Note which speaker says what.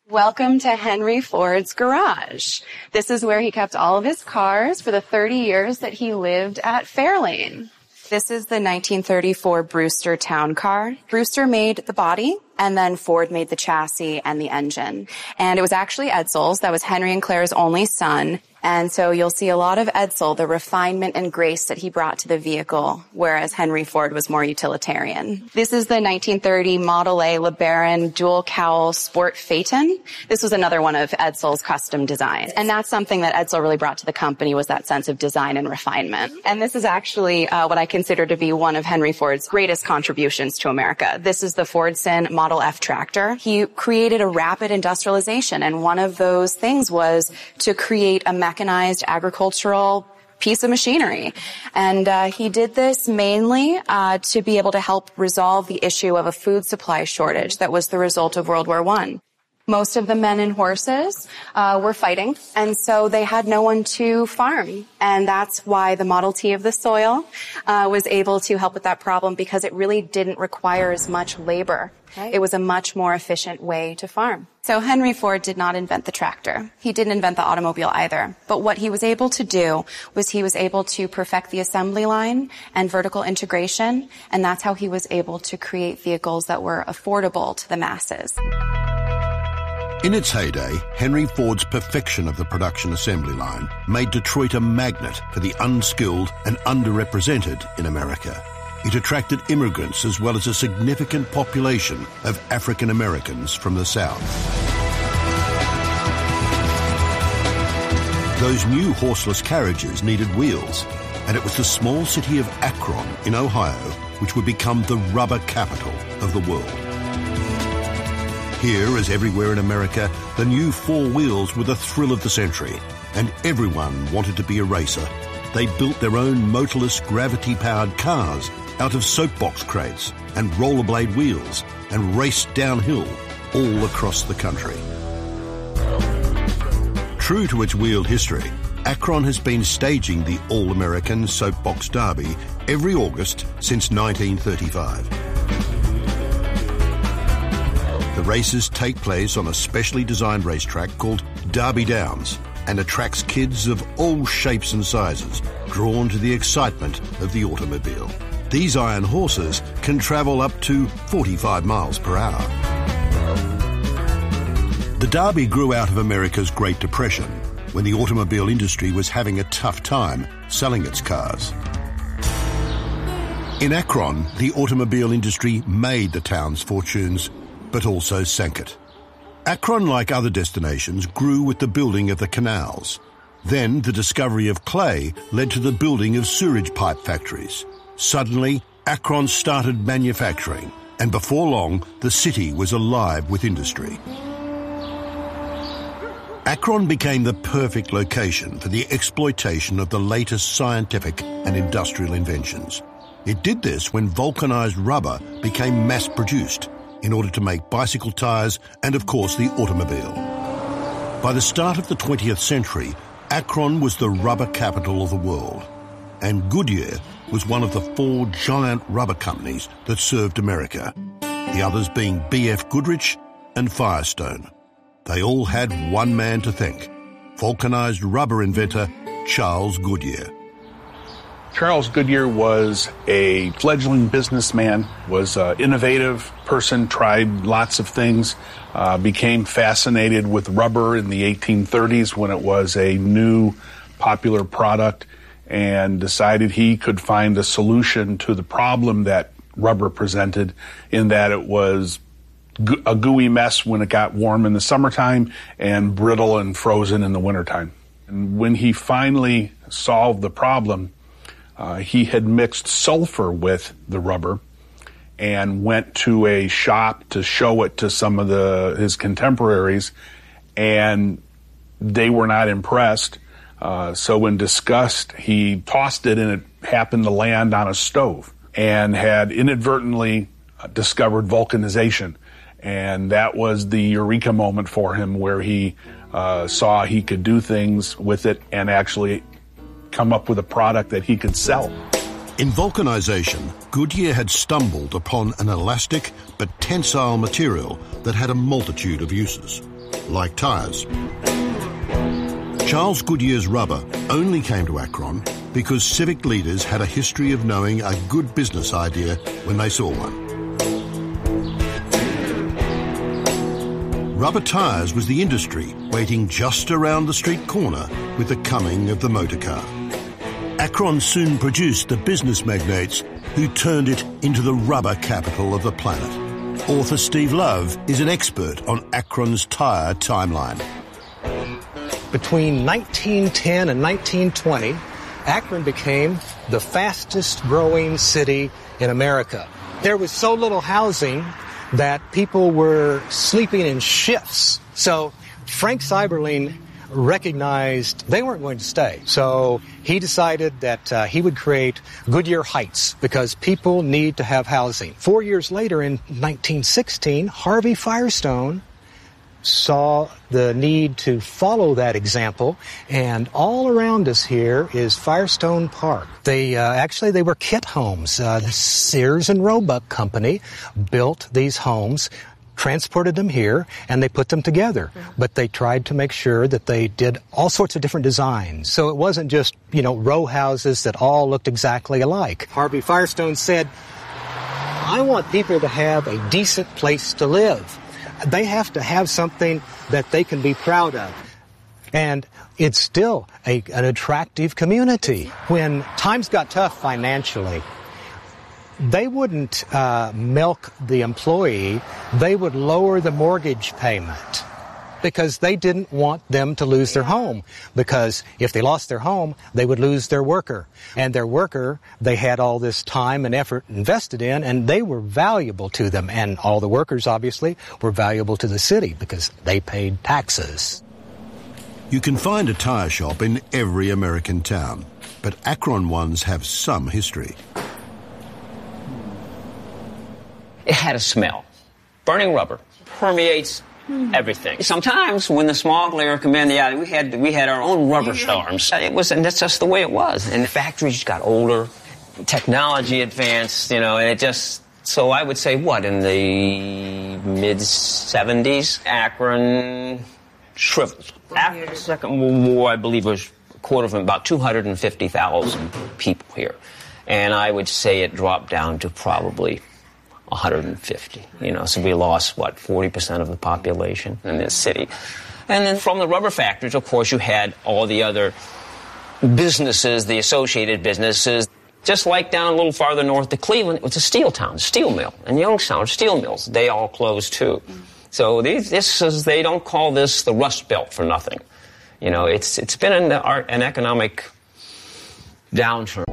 Speaker 1: Welcome to Henry Ford's garage. This is where he kept all of his cars for the 30 years that he lived at Fairlane. This is the 1934 Brewster Town Car. Brewster made the body, and then Ford made the chassis and the engine. And it was actually Edsall's. That was Henry and Claire's only son. And so you'll see a lot of Edsall, the refinement and grace that he brought to the vehicle, whereas Henry Ford was more utilitarian. This is the 1930 Model A LeBaron dual cowl sport Phaeton. This was another one of Edsall's custom designs. And that's something that Edsall really brought to the company, was that sense of design and refinement. And this is actually what I consider to be one of Henry Ford's greatest contributions to America. This is the Fordson Model F tractor. He created a rapid industrialization, and one of those things was to create a mechanized agricultural piece of machinery. And he did this mainly to be able to help resolve the issue of a food supply shortage that was the result of World War I. Most of the men and horses were fighting, and so they had no one to farm. And that's why the Model T of the soil was able to help with that problem, because it really didn't require as much labor. Right. It was a much more efficient way to farm. So Henry Ford did not invent the tractor. He didn't invent the automobile either. But what he was able to do was he was able to perfect the assembly line and vertical integration, and that's how he was able to create vehicles that were affordable to the masses.
Speaker 2: In its heyday, Henry Ford's perfection of the production assembly line made Detroit a magnet for the unskilled and underrepresented in America. It attracted immigrants as well as a significant population of African Americans from the South. Those new horseless carriages needed wheels, and it was the small city of Akron in Ohio which would become the rubber capital of the world. Here, as everywhere in America, the new four wheels were the thrill of the century, and everyone wanted to be a racer. They built their own motorless, gravity-powered cars out of soapbox crates and rollerblade wheels, and raced downhill all across the country. True to its wheeled history, Akron has been staging the All-American Soapbox Derby every August since 1935. The races take place on a specially designed racetrack called Derby Downs, and attracts kids of all shapes and sizes, drawn to the excitement of the automobile. These iron horses can travel up to 45 miles per hour. The Derby grew out of America's Great Depression, when the automobile industry was having a tough time selling its cars. In Akron, the automobile industry made the town's fortunes, but also sank it. Akron, like other destinations, grew with the building of the canals. Then the discovery of clay led to the building of sewage pipe factories. Suddenly, Akron started manufacturing, and before long, the city was alive with industry. Akron became the perfect location for the exploitation of the latest scientific and industrial inventions. It did this when vulcanized rubber became mass-produced in order to make bicycle tires and, of course, the automobile. By the start of the 20th century, Akron was the rubber capital of the world, and Goodyear was one of the four giant rubber companies that served America, the others being B.F. Goodrich and Firestone. They all had one man to thank, vulcanized rubber inventor Charles Goodyear.
Speaker 3: Charles Goodyear was a fledgling businessman, was an innovative person, tried lots of things, became fascinated with rubber in the 1830s when it was a new popular product, and decided he could find a solution to the problem that rubber presented, in that it was a gooey mess when it got warm in the summertime and brittle and frozen in the wintertime. And when he finally solved the problem, he had mixed sulfur with the rubber and went to a shop to show it to some of his contemporaries, and they were not impressed. So in disgust, he tossed it, and it happened to land on a stove, and had inadvertently discovered vulcanization. And that was the eureka moment for him, where he saw he could do things with it and actually come up with a product that he could sell.
Speaker 2: In vulcanization, Goodyear had stumbled upon an elastic but tensile material that had a multitude of uses. like tyres. Charles Goodyear's rubber only came to Akron because civic leaders had a history of knowing a good business idea when they saw one. Rubber tyres was the industry waiting just around the street corner with the coming of the motor car. Akron soon produced the business magnates who turned it into the rubber capital of the planet. Author Steve Love is an expert on Akron's tyre timeline.
Speaker 4: Between 1910 and 1920, Akron became the fastest growing city in America. There was so little housing that people were sleeping in shifts. So Frank Seiberling recognized they weren't going to stay. So he decided that he would create Goodyear Heights because people need to have housing. 4 years later, in 1916, Harvey Firestone saw the need to follow that example, and all around us here is Firestone Park. They were kit homes. The Sears and Roebuck Company built these homes, transported them here, and they put them together. But they tried to make sure that they did all sorts of different designs. So it wasn't just, row houses that all looked exactly alike. Harvey Firestone said, I want people to have a decent place to live. They have to have something that they can be proud of. And it's still an attractive community. When times got tough financially, they wouldn't milk the employee. They would lower the mortgage payment because they didn't want them to lose their home. Because if they lost their home, they would lose their worker. And their worker, they had all this time and effort invested in, and they were valuable to them. And all the workers, obviously, were valuable to the city because they paid taxes.
Speaker 2: You can find a tyre shop in every American town, but Akron ones have some history.
Speaker 5: It had a smell. Burning rubber permeates everything. Sometimes when the smog layer came in the alley, we had our own rubber storms. And that's just the way it was. And the factories got older, technology advanced, and it just. So I would say, in the mid-'70s, Akron shriveled. After the Second World War, I believe it was a quarter of about 250,000 people here, and I would say it dropped down to probably 150, so we lost, 40% of the population in this city. And then from the rubber factories, of course, you had all the other businesses, the associated businesses. Just like down a little farther north to Cleveland, it was a steel town, steel mill. And Youngstown, steel mills, they all closed too. So they don't call this the Rust Belt for nothing. It's been an economic downturn.